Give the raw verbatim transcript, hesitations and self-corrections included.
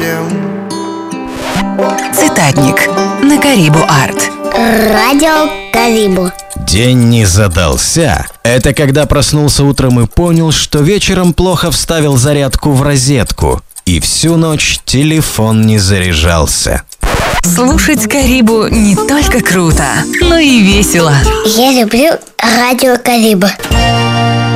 всем. Цитатник на Карибу Арт. Радио Карибу. День не задался. Это когда проснулся утром и понял, что вечером плохо вставил зарядку в розетку. И всю ночь телефон не заряжался. Слушать Карибу не только круто, но и весело. Я люблю радио Карибу.